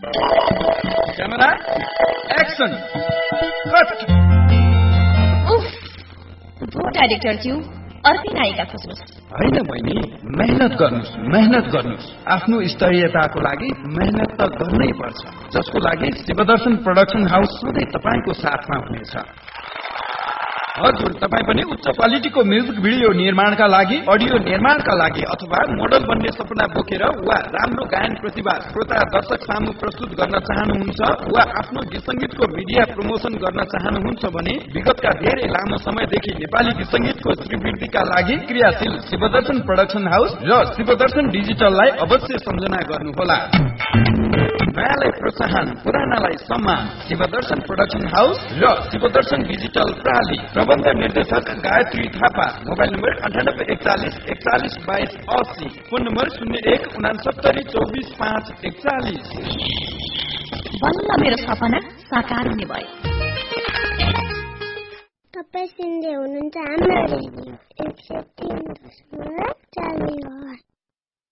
Camera action cut. भो डाइरेक्टरज्यू अर्कै नायिका खोज्नुहोस्। होइन बहिनी, मेहनत गर्नुहोस्। आफ्नो स्तरीयताको लागि मेहनत त गर्नै पर्छ, जसको लागि शिवदर्शन प्रोडक्सन हाउस सधैँ तपाईको साथमा हुनेछ। हजुर, तपाईँ पनि उच्च क्वालिटीको म्युजिक भिडियो निर्माणका लागि, अडियो निर्माणका लागि अथवा मोडल बन्ने सपना बोकेर वा राम्रो गायन प्रतिभा श्रोता दर्शक सामु प्रस्तुत गर्न चाहनुहुन्छ वा आफ्नो गीत संगीतको मिडिया प्रमोसन गर्न चाहनुहुन्छ भने विगतका धेरै लामो समयदेखि नेपाली गीत संगीतको श्रीवृद्धिका लागि क्रियाशील शिवदर्शन प्रोडक्सन हाउस र शिवदर्शन डिजिटललाई अवश्य सम्झना गर्नुहोला। नयाँलाई प्रोत्साहन, पुरानालाई सम्मान। शिवदर्शन प्रोडक्सन हाउस र शिवदर्शन डिजिटल प्राली। प्रबन्ध निर्देशक Gayatri Thapa. Mobile number 9841412280। Phone number 0169242541। बल्ल मेरो सपना साकार हुने भयो। तपाईँ सुन्दै हुनुहुन्छ हाम्रो रेडियो 103